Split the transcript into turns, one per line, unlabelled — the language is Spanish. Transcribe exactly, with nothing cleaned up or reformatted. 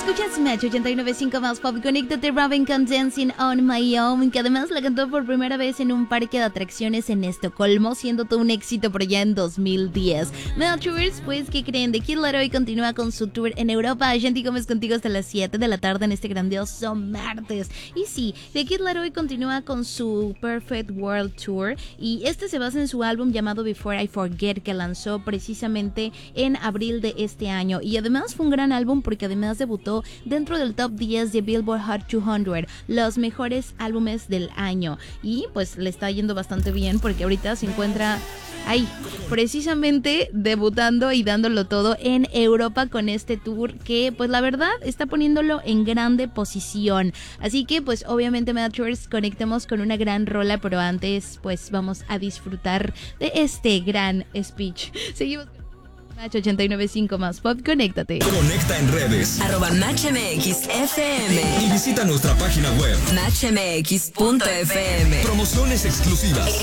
Escuchas Match ochenta y nueve punto cinco más pop. Conéctate, Robin con Dancing on My Own, que además la cantó por primera vez en un parque de atracciones en Estocolmo, siendo todo un éxito por allá en dos mil diez. Melchers, pues, ¿qué creen? The Kid Laroi continúa con su tour en Europa. Shanti Gómez contigo hasta las siete de la tarde en este grandioso martes. Y sí, The Kid Laroi continúa con su Perfect World Tour, y este se basa en su álbum llamado Before I Forget, que lanzó precisamente en abril de este año. Y además fue un gran álbum porque además debutó dentro del top diez de Billboard Hot doscientos, los mejores álbumes del año. Y pues le está yendo bastante bien porque ahorita se encuentra ahí, precisamente debutando y dándolo todo en Europa con este tour que pues la verdad está poniéndolo en grande posición. Así que pues obviamente Matchers, conectemos con una gran rola, pero antes pues vamos a disfrutar de este gran speech. Seguimos con Match ochenta y nueve punto cinco más pop. Conéctate.
Conecta en redes
arroba Match M X F M
y visita nuestra página web
match m x punto f m.
Promociones exclusivas,